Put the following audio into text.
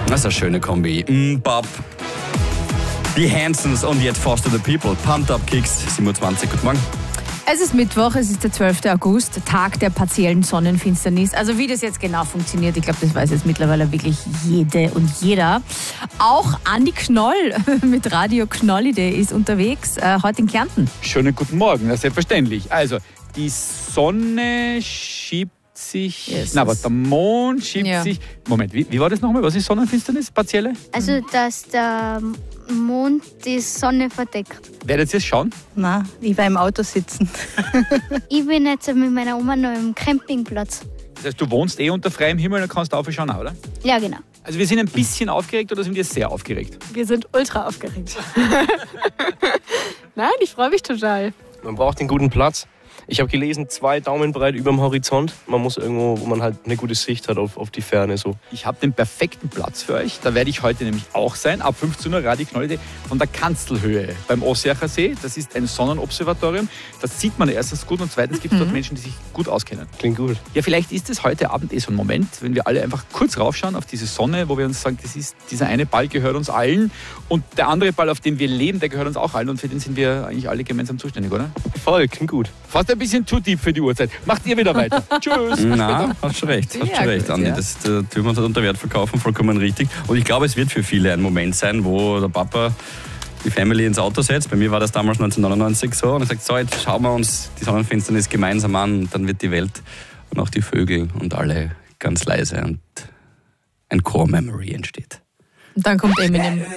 Das ist eine schöne Kombi. Bob. Die Hansons und Yet Foster the People. Pumped Up Kicks, 27. Guten Morgen. Es ist Mittwoch, es ist der 12. August, Tag der partiellen Sonnenfinsternis. Also wie das jetzt genau funktioniert, ich glaube, das weiß jetzt mittlerweile wirklich jede und jeder. Auch Andi Knoll mit Radio Knoll-Idee ist unterwegs, heute in Kärnten. Schönen guten Morgen, selbstverständlich. Also, die Sonne schiebt sich, aber der Mond schiebt sich. Moment, wie war das nochmal? Was ist Sonnenfinsternis, partielle? Also, dass der Mond die Sonne verdeckt. Werdet ihr es schauen? Nein, ich war im Auto sitzen. Ich bin jetzt mit meiner Oma noch im Campingplatz. Das heißt, du wohnst unter freiem Himmel und kannst aufschauen, oder? Ja, genau. Also wir sind ein bisschen aufgeregt oder sind wir sehr aufgeregt? Wir sind ultra aufgeregt. Nein, ich freue mich total. Man braucht den guten Platz. Ich habe gelesen, 2 Daumen breit über dem Horizont. Man muss irgendwo, wo man halt eine gute Sicht hat auf die Ferne. So. Ich habe den perfekten Platz für euch. Da werde ich heute nämlich auch sein. Ab 15 Uhr Radio Knoll-Idee von der Kanzelhöhe beim Ossiacher See. Das ist ein Sonnenobservatorium. Das sieht man erstens gut und zweitens gibt es dort Menschen, die sich gut auskennen. Klingt gut. Ja, vielleicht ist es heute Abend so ein Moment, wenn wir alle einfach kurz raufschauen auf diese Sonne, wo wir uns sagen, das ist, dieser eine Ball gehört uns allen und der andere Ball, auf dem wir leben, der gehört uns auch allen und für den sind wir eigentlich alle gemeinsam zuständig, oder? Voll, klingt gut. Fast ein bisschen too deep für die Uhrzeit. Macht ihr wieder weiter. Tschüss. Na, hast schon recht, Andi. Das tun wir uns unter Wert verkaufen, vollkommen richtig. Und ich glaube, es wird für viele ein Moment sein, wo der Papa die Family ins Auto setzt. Bei mir war das damals 1999 so. Und er sagt, so, jetzt schauen wir uns die Sonnenfinsternis gemeinsam an. Und dann wird die Welt und auch die Vögel und alle ganz leise und ein Core-Memory entsteht. Und dann kommt Eminem.